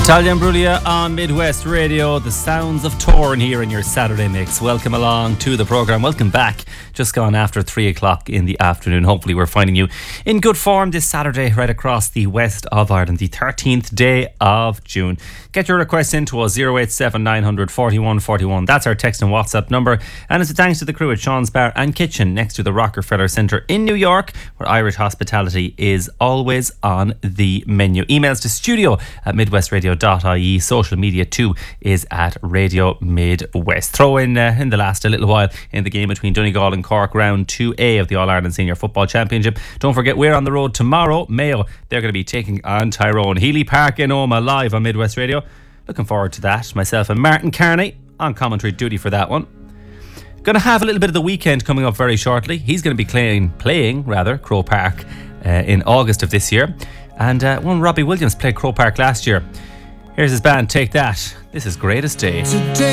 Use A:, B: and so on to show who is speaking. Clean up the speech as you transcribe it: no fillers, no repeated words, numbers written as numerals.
A: Natalia Imbruglia on Midwest Radio, the sounds of Torn here in your Saturday mix. Welcome along to the programme. Welcome back. Just gone after 3 o'clock in the afternoon. Hopefully we're finding you in good form this Saturday right across the west of Ireland, the 13th day of June. Get your requests into us, 087 900 41 41. That's our text and WhatsApp number. And it's a thanks to the crew at Sean's Bar and Kitchen next to the Rockefeller Centre in New York, where Irish hospitality is always on the menu. Emails to studio@midwestradio.ie. Social media too is at Radio Midwest. Throw in the last a little while in the game between Donegal and Cork, round 2A of the All-Ireland Senior Football Championship. Don't forget, we're on the road tomorrow. Mayo, they're going to be taking on Tyrone. Healy Park in Omagh, live on Midwest Radio. Looking forward to that. Myself and Martin Carney on commentary duty for that one. Going to have a little bit of the weekend coming up very shortly. He's going to be playing Croke Park in August of this year. And one Robbie Williams played Croke Park last year. Here's his band, Take That. This is Greatest Day.